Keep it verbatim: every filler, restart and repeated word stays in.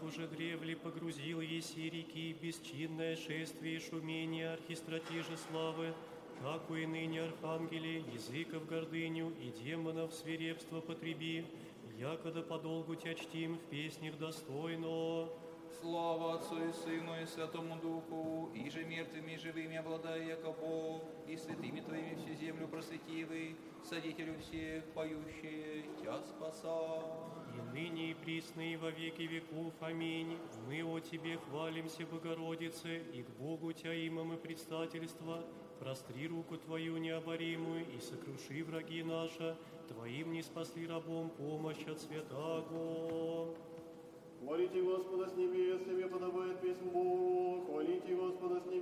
уже древле погрузил еси реки бесчинное шествие и шумение архистратижа славы, так и ныне архангели языков гордыню и демонов свирепство потреби, якода подолгу тя чтим в песнях достойно. Слава Отцу и Сыну и Святому Духу, и же мертвыми и живыми обладая, яко Бог, и святыми Твоими всю землю просветивый, Содителю всех, поющие Тя спаса. И ныне и присно и во веки веков. Аминь. Мы о Тебе хвалимся, Богородице, и к Богу Тя имам и предстательства. Простри руку Твою необоримую и сокруши враги наши, Твоим не спасли рабом помощь от святаго. Хвалите Господа с небес, Тебе подобает песнь Богу, хвалите Господа с небес.